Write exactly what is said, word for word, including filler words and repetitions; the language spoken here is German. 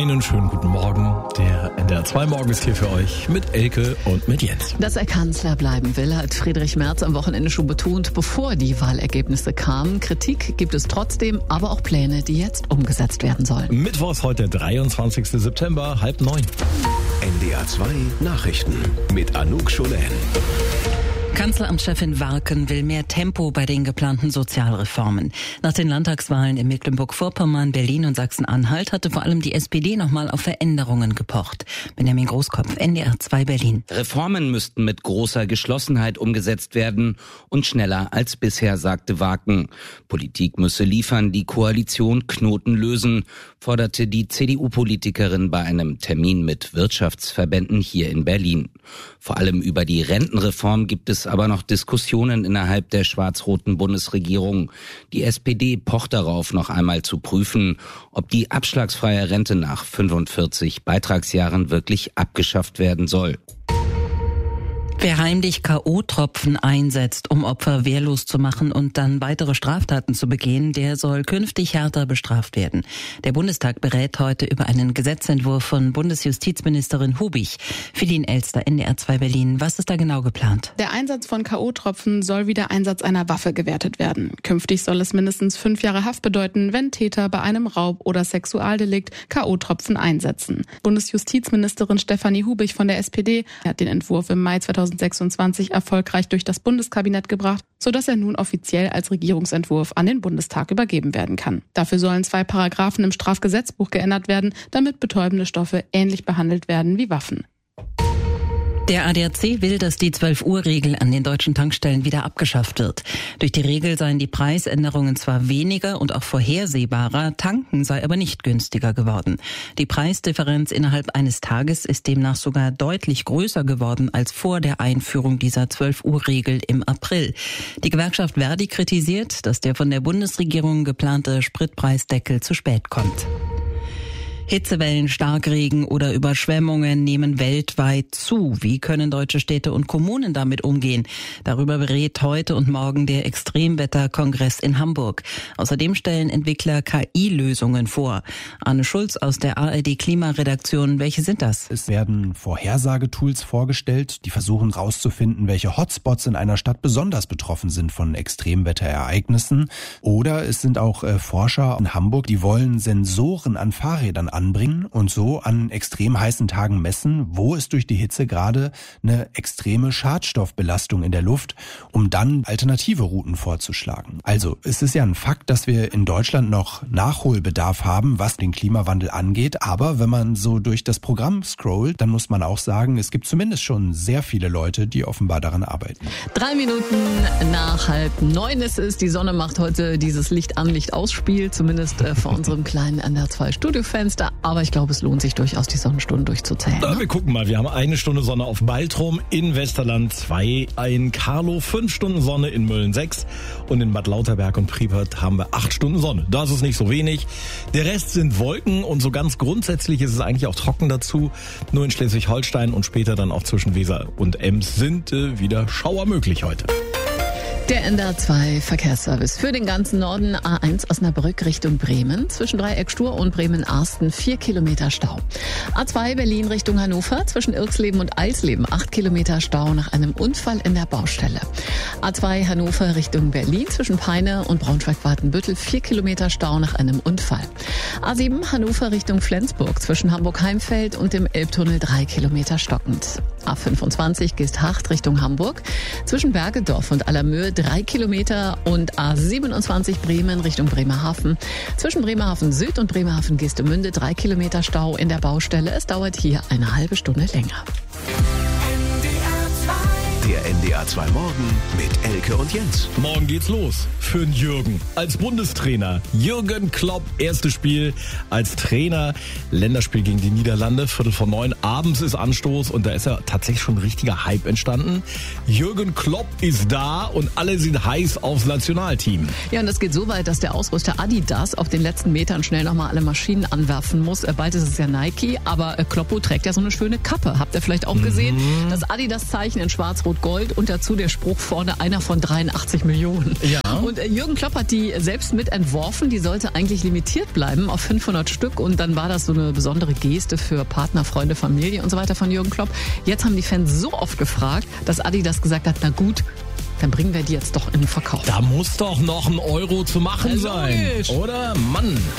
Einen schönen guten Morgen. Der N D R zwei Morgen ist hier für euch mit Elke und mit Jens. Dass er Kanzler bleiben will, hat Friedrich Merz am Wochenende schon betont, bevor die Wahlergebnisse kamen. Kritik gibt es trotzdem, aber auch Pläne, die jetzt umgesetzt werden sollen. Mittwoch ist heute der dreiundzwanzigster September, halb neun. N D R zwei Nachrichten mit Anouk Scholen. Kanzleramtschefin Warken will mehr Tempo bei den geplanten Sozialreformen. Nach den Landtagswahlen in Mecklenburg-Vorpommern, Berlin und Sachsen-Anhalt hatte vor allem die S P D nochmal auf Veränderungen gepocht. Benjamin Großkopf, N D R zwei Berlin. Reformen müssten mit großer Geschlossenheit umgesetzt werden und schneller als bisher, sagte Warken. Politik müsse liefern, die Koalition Knoten lösen, forderte die C D U-Politikerin bei einem Termin mit Wirtschaftsverbänden hier in Berlin. Vor allem über die Rentenreform gibt es aber noch Diskussionen innerhalb der schwarz-roten Bundesregierung. Die S P D pocht darauf, noch einmal zu prüfen, ob die abschlagsfreie Rente nach fünfundvierzig Beitragsjahren wirklich abgeschafft werden soll. Wer heimlich K O-Tropfen einsetzt, um Opfer wehrlos zu machen und dann weitere Straftaten zu begehen, der soll künftig härter bestraft werden. Der Bundestag berät heute über einen Gesetzentwurf von Bundesjustizministerin Hubig. Feline Elster, N D R zwei Berlin. Was ist da genau geplant? Der Einsatz von K O-Tropfen soll wie der Einsatz einer Waffe gewertet werden. Künftig soll es mindestens fünf Jahre Haft bedeuten, wenn Täter bei einem Raub- oder Sexualdelikt K O-Tropfen einsetzen. Bundesjustizministerin Stefanie Hubig von der S P D hat den Entwurf im Mai zweitausendsechsundzwanzig erfolgreich durch das Bundeskabinett gebracht, sodass er nun offiziell als Regierungsentwurf an den Bundestag übergeben werden kann. Dafür sollen zwei Paragraphen im Strafgesetzbuch geändert werden, damit betäubende Stoffe ähnlich behandelt werden wie Waffen. Der A D A C will, dass die zwölf-Uhr-Regel an den deutschen Tankstellen wieder abgeschafft wird. Durch die Regel seien die Preisänderungen zwar weniger und auch vorhersehbarer, tanken sei aber nicht günstiger geworden. Die Preisdifferenz innerhalb eines Tages ist demnach sogar deutlich größer geworden als vor der Einführung dieser zwölf-Uhr-Regel im April. Die Gewerkschaft Verdi kritisiert, dass der von der Bundesregierung geplante Spritpreisdeckel zu spät kommt. Hitzewellen, Starkregen oder Überschwemmungen nehmen weltweit zu. Wie können deutsche Städte und Kommunen damit umgehen? Darüber berät heute und morgen der Extremwetterkongress in Hamburg. Außerdem stellen Entwickler K I-Lösungen vor. Arne Schulz aus der A R D-Klimaredaktion. Welche sind das? Es werden Vorhersagetools vorgestellt, die versuchen herauszufinden, welche Hotspots in einer Stadt besonders betroffen sind von Extremwetterereignissen. Oder es sind auch äh, Forscher in Hamburg, die wollen Sensoren an Fahrrädern anbringen und so an extrem heißen Tagen messen, wo ist durch die Hitze gerade eine extreme Schadstoffbelastung in der Luft, um dann alternative Routen vorzuschlagen. Also es ist ja ein Fakt, dass wir in Deutschland noch Nachholbedarf haben, was den Klimawandel angeht, aber wenn man so durch das Programm scrollt, dann muss man auch sagen, es gibt zumindest schon sehr viele Leute, die offenbar daran arbeiten. Drei Minuten nach halb neun ist es. Die Sonne macht heute dieses Licht an, Licht ausspiel, zumindest äh, vor unserem kleinen N D R zwei Studiofenster. Aber ich glaube, es lohnt sich durchaus, die Sonnenstunden durchzuzählen. Na, wir gucken mal. Wir haben eine Stunde Sonne auf Baltrum, in Westerland zwei, in Karlow fünf Stunden Sonne, in Mölln sechs und in Bad Lauterberg und Priepert haben wir acht Stunden Sonne. Das ist nicht so wenig. Der Rest sind Wolken und so ganz grundsätzlich ist es eigentlich auch trocken dazu. Nur in Schleswig-Holstein und später dann auch zwischen Weser und Ems sind äh, wieder Schauer möglich heute. Der N D R zwei Verkehrsservice für den ganzen Norden. A eins Osnabrück Richtung Bremen. Zwischen Dreieck Stur und Bremen-Arsten vier Kilometer Stau. A zwei Berlin Richtung Hannover. Zwischen Irksleben und Eisleben acht Kilometer Stau nach einem Unfall in der Baustelle. A zwei Hannover Richtung Berlin. Zwischen Peine und Braunschweig-Wartenbüttel vier Kilometer Stau nach einem Unfall. A sieben Hannover Richtung Flensburg. Zwischen Hamburg-Heimfeld und dem Elbtunnel drei Kilometer stockend. A fünfundzwanzig Geesthacht Richtung Hamburg. Zwischen Bergedorf und Allermöhe drei Kilometer und A siebenundzwanzig Bremen Richtung Bremerhaven. Zwischen Bremerhaven Süd und Bremerhaven Geestemünde drei Kilometer Stau in der Baustelle. Es dauert hier eine halbe Stunde länger. Der N D R zwei Morgen mit Elke und Jens. Morgen geht's los für den Jürgen als Bundestrainer. Jürgen Klopp, erstes Spiel als Trainer. Länderspiel gegen die Niederlande, Viertel vor neun. Abends ist Anstoß und da ist ja tatsächlich schon ein richtiger Hype entstanden. Jürgen Klopp ist da und alle sind heiß aufs Nationalteam. Ja, und das geht so weit, dass der Ausrüster Adidas auf den letzten Metern schnell nochmal alle Maschinen anwerfen muss. Bald ist es ja Nike, aber Kloppo trägt ja so eine schöne Kappe. Habt ihr vielleicht auch gesehen? Mhm. Das Adidas-Zeichen in schwarz-rot-gold Gold und dazu der Spruch vorne einer von dreiundachtzig Millionen. Ja. Und Jürgen Klopp hat die selbst mit entworfen. Die sollte eigentlich limitiert bleiben auf fünfhundert Stück. Und dann war das so eine besondere Geste für Partner, Freunde, Familie und so weiter von Jürgen Klopp. Jetzt haben die Fans so oft gefragt, dass Adidas gesagt hat, na gut, dann bringen wir die jetzt doch in den Verkauf. Da muss doch noch ein Euro zu machen Ja, sein, logisch. oder? Mann.